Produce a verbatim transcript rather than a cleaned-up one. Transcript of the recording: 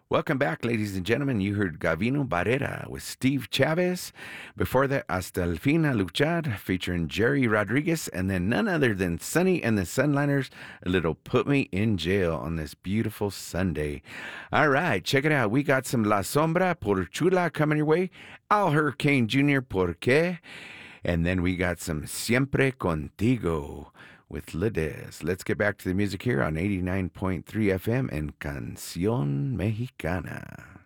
Welcome back, ladies and gentlemen. You heard Gavino Barrera with Steve Chavez. Before that, Hasta el fin a luchar, featuring Jerry Rodriguez, and then none other than Sonny and the Sunliners, a little Put Me in Jail on this beautiful Sunday. All right, check it out. We got some La Sombra por Chula coming your way, Al Hurricane Junior por qué, and then we got some Siempre Contigo with Lides. Let's get back to the music here on eighty-nine point three F M and Canción Mexicana.